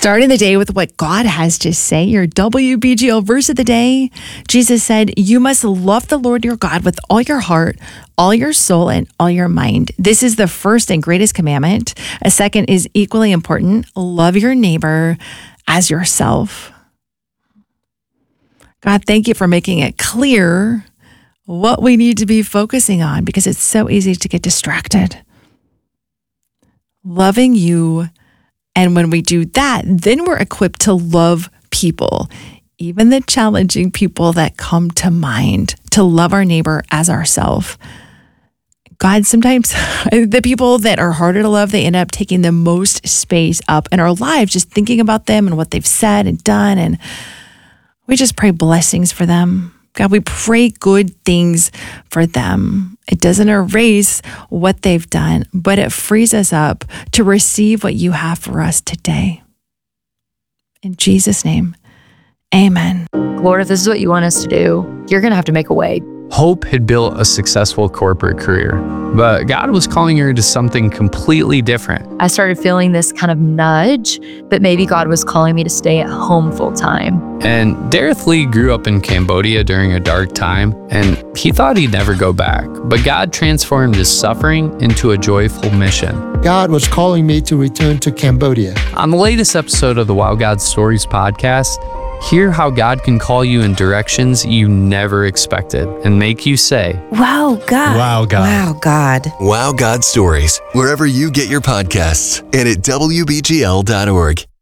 Starting the day with what God has to say, your WBGL verse of the day. Jesus said, "You must love the Lord your God with all your heart, all your soul, and all your mind. This is the first and greatest commandment. A second is equally important. Love your neighbor as yourself." God, thank you for making it clear what we need to be focusing on, because it's so easy to get distracted. Loving you. And when we do that, then we're equipped to love people, even the challenging people that come to mind, to love our neighbor as ourselves. God, sometimes the people that are harder to love, they end up taking the most space up in our lives, just thinking about them and what they've said and done. And we just pray blessings for them. God, we pray good things for them. It doesn't erase what they've done, but it frees us up to receive what you have for us today. In Jesus' name, amen. Lord, if this is what you want us to do, you're going to have to make a way. Hope had built a successful corporate career, but God was calling her to something completely different. I started feeling this kind of nudge that maybe God was calling me to stay at home full time. And Dareth Lee grew up in Cambodia during a dark time, and he thought he'd never go back. But God transformed his suffering into a joyful mission. God was calling me to return to Cambodia. On the latest episode of the Wow God Stories podcast, hear how God can call you in directions you never expected and make you say, "Wow, God. Wow, God. Wow, God." Wow God Stories, wherever you get your podcasts and at WBGL.org.